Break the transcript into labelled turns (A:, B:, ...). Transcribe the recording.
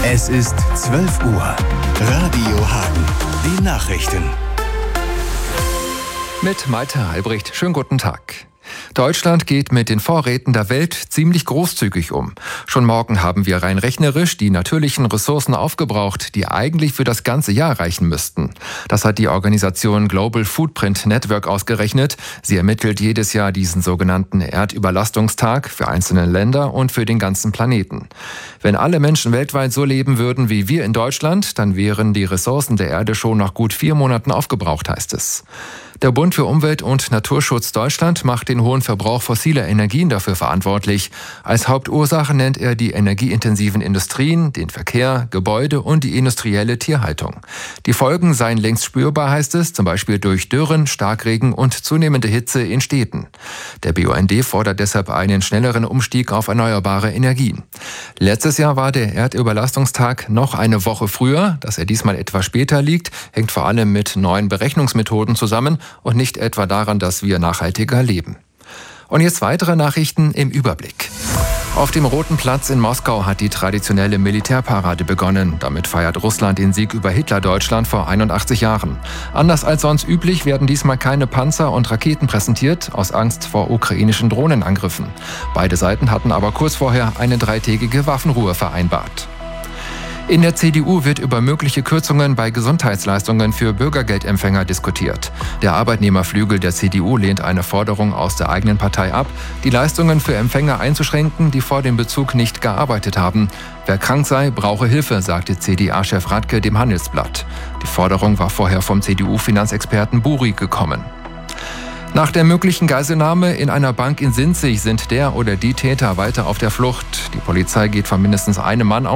A: Es ist 12 Uhr. Radio Hagen. Die Nachrichten.
B: Mit Malte Albrecht. Schönen guten Tag. Deutschland geht mit den Vorräten der Welt ziemlich großzügig um. Schon morgen haben wir rein rechnerisch die natürlichen Ressourcen aufgebraucht, die eigentlich für das ganze Jahr reichen müssten. Das hat die Organisation Global Footprint Network ausgerechnet. Sie ermittelt jedes Jahr diesen sogenannten Erdüberlastungstag für einzelne Länder und für den ganzen Planeten. Wenn alle Menschen weltweit so leben würden wie wir in Deutschland, dann wären die Ressourcen der Erde schon nach gut 4 Monaten aufgebraucht, heißt es. Der Bund für Umwelt und Naturschutz Deutschland macht den hohen Verbrauch fossiler Energien dafür verantwortlich. Als Hauptursache nennt er die energieintensiven Industrien, den Verkehr, Gebäude und die industrielle Tierhaltung. Die Folgen seien längst spürbar, heißt es, zum Beispiel durch Dürren, Starkregen und zunehmende Hitze in Städten. Der BUND fordert deshalb einen schnelleren Umstieg auf erneuerbare Energien. Letztes Jahr war der Erdüberlastungstag noch eine Woche früher. Dass er diesmal etwas später liegt, hängt vor allem mit neuen Berechnungsmethoden zusammen und nicht etwa daran, dass wir nachhaltiger leben. Und jetzt weitere Nachrichten im Überblick. Auf dem Roten Platz in Moskau hat die traditionelle Militärparade begonnen. Damit feiert Russland den Sieg über Hitler-Deutschland vor 81 Jahren. Anders als sonst üblich werden diesmal keine Panzer und Raketen präsentiert, aus Angst vor ukrainischen Drohnenangriffen. Beide Seiten hatten aber kurz vorher eine 3-tägige Waffenruhe vereinbart. In der CDU wird über mögliche Kürzungen bei Gesundheitsleistungen für Bürgergeldempfänger diskutiert. Der Arbeitnehmerflügel der CDU lehnt eine Forderung aus der eigenen Partei ab, die Leistungen für Empfänger einzuschränken, die vor dem Bezug nicht gearbeitet haben. Wer krank sei, brauche Hilfe, sagte CDA-Chef Radke dem Handelsblatt. Die Forderung war vorher vom CDU-Finanzexperten Buri gekommen. Nach der möglichen Geiselnahme in einer Bank in Sinzig sind der oder die Täter weiter auf der Flucht. Die Polizei geht von mindestens einem Mann aus.